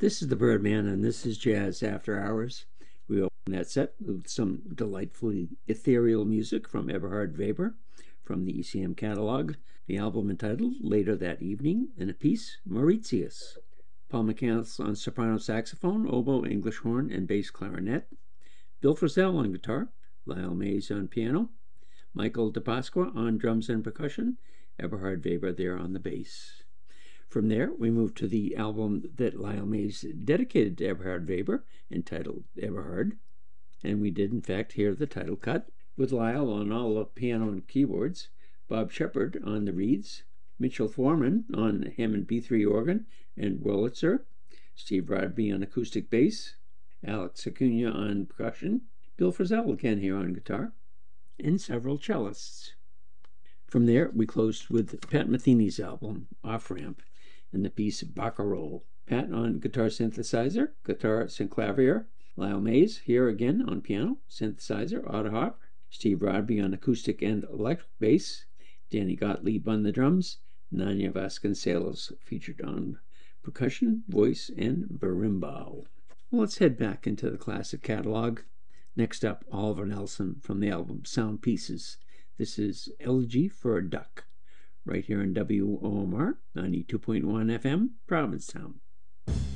This is the Birdman, and this is Jazz After Hours. We open that set with some delightfully ethereal music from Eberhard Weber from the ECM catalog. The album entitled Later That Evening, and a piece, Mauritius. Paul McCants on soprano saxophone, oboe, English horn, and bass clarinet. Bill Frisell on guitar. Lyle Mays on piano. Michael DePasqua on drums and percussion. Eberhard Weber there on the bass. From there, we move to the album that Lyle Mays dedicated to Eberhard Weber, entitled Eberhard. And we did, in fact, hear the title cut, with Lyle on all the piano and keyboards, Bob Shepard on the reeds, Mitchell Foreman on Hammond B3 organ and Wurlitzer, Steve Rodby on acoustic bass, Alex Acuna on percussion, Bill Frisell again here on guitar, and several cellists. From there, we closed with Pat Metheny's album, Off Ramp, and the piece Baccarolle. Pat on guitar synthesizer, guitar synclavier, Lyle Mays here again on piano, synthesizer, autoharp, Steve Rodby on acoustic and electric bass, Danny Gottlieb on the drums, Nanya Vasconcelos featured on percussion, voice, and berimbau. Well, let's head back into the classic catalog. Next up, Oliver Nelson from the album Sound Pieces. This is Elegy for a Duck, right here in WOMR 92.1 FM, Provincetown.